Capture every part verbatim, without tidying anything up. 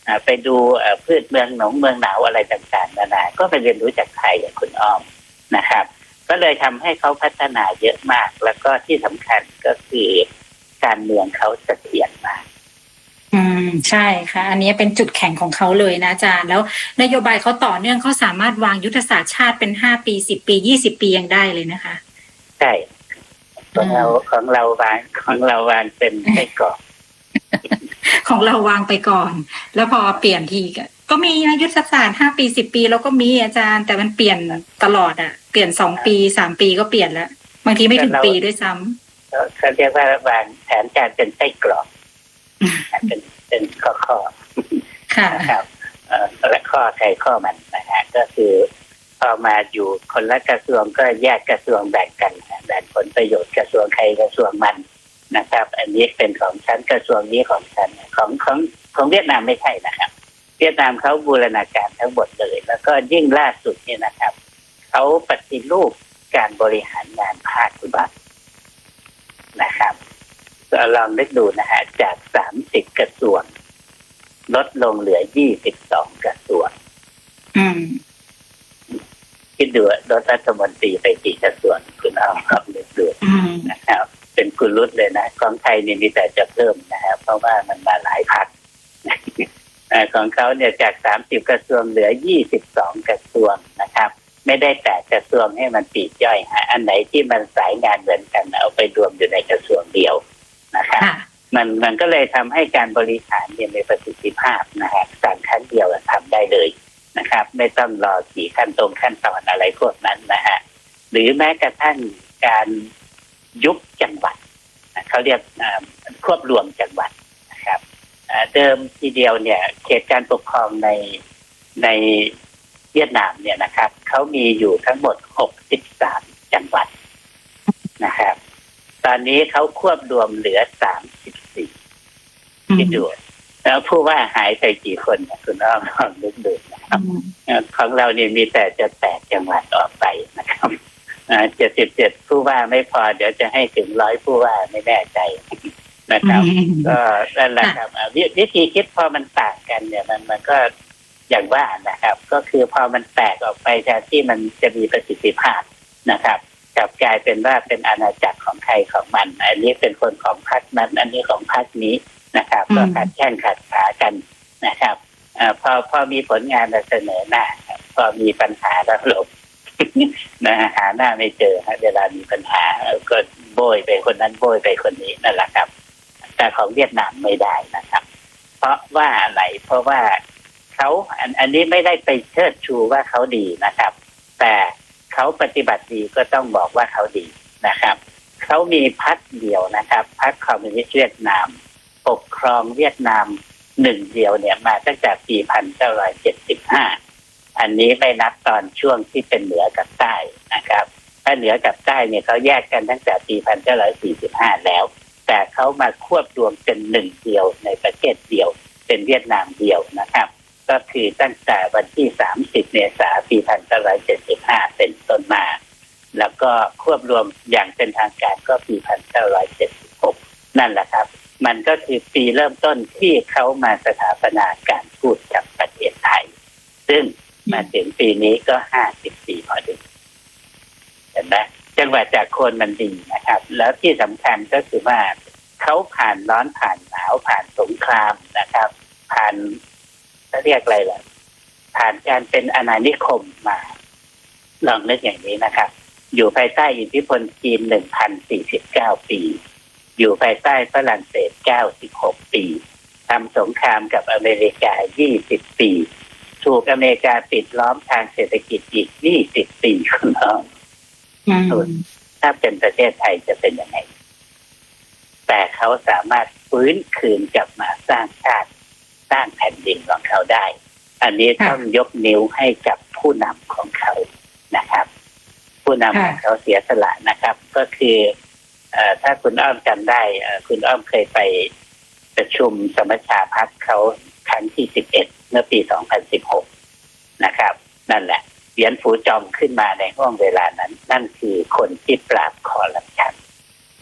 ไปดูพืชเมืองหนองเมืองหนาวอะไรต่างๆนานาก็ไปเรียนรู้จากไทยอย่างคุณอ้อมนะครับก็เลยทำให้เขาพัฒนาเยอะมากแล้วก็ที่สำคัญก็คือการเมืองเขาเสถียรมากอืมใช่ค่ะอันนี้เป็นจุดแข็งของเขาเลยนะอาจารย์แล้วนโยบายเขาต่อเนื่องเขาสามารถวางยุทธศาสตร์ชาติเป็นห้าปีสิบปียี่สิบปียังได้เลยนะคะใช่ของเราของเราวางของเราวางเป็นไส้กรอกของเราวางไปก่อนแล้วพอเปลี่ยนทีก็มีนะยุทธศาสตร์ห้าปีสิบปีแล้วก็มีอาจารย์แต่มันเปลี่ยนตลอดอ่ะเปลี่ยนสองปีสามปีก็เปลี่ยนแล้วบางทีไม่ถึงปีด้วยซ้ำเขาเรียกว่าวางแผนการเป็นไส้กรอกเป็นเป็นข้อข้อนะครับและข้อใครข้อมันนะฮะก็คือพอมาอยู่คนละกระทรวงก็แยกกระทรวงแบ่งกันแบ่งผลประโยชน์กระทรวงใครกระทรวงมันนะครับอันนี้เป็นของฉันกระทรวงนี้ของฉันของของของเวียดนามไม่ใช่นะครับเวียดนามเขาบูรณาการทั้งหมดเลยแล้วก็ยิ่งล่าสุดนี่นะครับเขาปฏิรูปการบริหารงานภาครัฐนะครับลองนึกดูนะฮะจากสามสิบกระทรวงลดลงเหลือยี่สิบสองกระทรวงอืมคิดดูลดรัฐมนตรีไปกี่กระทรวงคุณเอาครับนึกดูนะครับเป็นกุลุตเลยนะของไทยนี่มีแต่จะเพิ่มนะฮะเพราะว่ามันมาหลายพรรคของเขาเนี่ยจากสามสิบกระทรวงเหลือยี่สิบสองกระทรวงนะครับไม่ได้แตกกระทรวงให้มันปลีกย่อยฮะอันไหนที่มันสายงานเหมือนกันเอาไปรวมอยู่ในกระทรวงเดียวนะครับมันมันก็เลยทำให้การบริหารเนี่ยมีประสิทธิภาพนะฮะสั่งครั้งเดียวทำได้เลยนะครับไม่ต้องรอกี่ขั้นตรงขั้นตอนอะไรพวกนั้นนะฮะหรือแม้กระทั่งการยุบจังหวัดเขาเรียกควบรวมจังหวัดนะครับเดิมทีเดียวเนี่ยเขตการปกครองในในเวียดนามเนี่ยนะครับเขามีอยู่ทั้งหมดหกสิบสามจังหวัดนะครับตอนนี้เขาควบรวมเหลือสามสิบสี่ที่ดูแล้วผู้ว่าหายไปกี่คนคุณอ้อมลองนึกดูนะครับของเราเนี่ยมีแต่จะแตกจังหวัดออกไปนะครับเจ็ดสิบเจ็ดผู้ว่าไม่พอเดี๋ยวจะให้ถึงร้อยผู้ว่าไม่แน่ใจนะครับก็นั่นแหละครับวิธีคิดพอมันต่างกันเนี่ยมันมันก็อย่างว่านะครับก็คือพอมันแตกออกไปแทนที่มันจะมีประสิทธิภาพนะครับกลับกลายเป็นว่าเป็นอาณาจักรของใครของมันอันนี้เป็นคนของพรรคนั้นอันนี้ของพรรคนี้นะครับก็ขัดแย้งขัดขากันนะครับอ่าพอพอมีผลงานมาเสนอหน้าพอมีปัญหาแล้วหลบนะหาหน้าไม่เจอเวลามีปัญหาก็โบยไปคนนั้นโบยไปคนนี้นั่นแหละครับแต่ของเวียดนามไม่ได้นะครับเพราะว่าอะไรเพราะว่าเขาอันอันนี้ไม่ได้ไปเชิดชูว่าเขาดีนะครับแต่เขาปฏิบัติดีก็ต้องบอกว่าเขาดีนะครับเขามีพรรคเดียวนะครับพรรคคอมมิวนิสต์เวียดนามปกครองเวียดนามหนึ่งเดียวเนี่ยมาตั้งแต่ปีหนึ่งพันเก้าร้อยเจ็ดสิบห้าอันนี้ไม่นับตอนช่วงที่เป็นเหนือกับใต้นะครับถ้าเหนือกับใต้เนี่ยเขาแยกกันตั้งแต่ปีหนึ่งพันเก้าร้อยสี่สิบห้าแล้วแต่เขามาควบรวมเป็นหนึ่งเดียวในประเทศเดียวเป็นเวียดนามเดียวนะครับก็คือตั้งแต่วันที่สามสิบเมษายนปีหนึ่งพันเก้าร้อยเจ็ดสิบห้าเป็นต้นมาแล้วก็ควบรวมอย่างเป็นทางการก็ปีหนึ่งพันเก้าร้อยเจ็ดสิบหกนั่นแหละครับมันก็คือปีเริ่มต้นที่เขามาสถาปนาการพูดกับประเทศไทยซึ่งมาถึงปีนี้ก็ห้าสิบปีพอดีเห็นไหมจังหวะจากโคนมันดีนะครับแล้วที่สำคัญก็คือว่าเขาผ่านร้อนผ่านหนาวผ่านสงครามนะครับผ่านจะเรียกอะไรล่ะผ่านการเป็นอาณานิคมมาลองนึกอย่างนี้นะครับอยู่ภายใต้อิทธิพลจีน หนึ่งพันสี่สิบเก้า ปีอยู่ภายใต้ฝรั่งเศสเก้าสิบหกปีทำสงครามกับอเมริกายี่สิบปีถูกอเมริกาปิดล้อมทางเศรษฐกิจอีกยี่สิบปีคุณน้องถ้าเป็นประเทศไทยจะเป็นยังไงแต่เขาสามารถฟื้นคืนกลับมาสร้างชาติสร้างแผ่นดินของเขาได้อันนี้ต้องยกนิ้วให้กับผู้นำของเขานะครับผู้นำของเขาเสียสละนะครับก็คือถ้าคุณอ้อมจำได้คุณอ้อมเคยไปประชุมสมัชชาพรรคเขาครั้งที่สิบเอ็ดเมื่อปีสองพันสิบหกนะครับนั่นแหละเหรียญฝูจอมขึ้นมาในห้วงเวลานั้นนั่นคือคนที่ปราบคอร์รัปชัน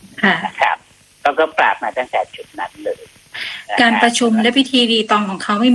นะครับเขาก็ปราบมาตั้งแต่จุดนั้นเลยการประชุมและพิธีรีตองของเขาไม่